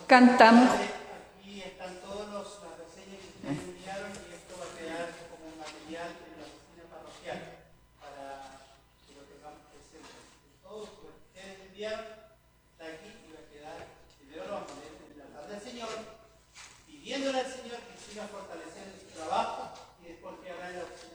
Cantamos. Aquí están todas las reseñas que ustedes enviaron y esto va a quedar como un material en la oficina parroquial para que lo tengamos presente. Todo lo que ustedes enviaron está aquí y va a quedar. Primero lo vamos a leer en la palabra del Señor, pidiéndole al Señor que siga fortaleciendo su trabajo y después que habrá la opción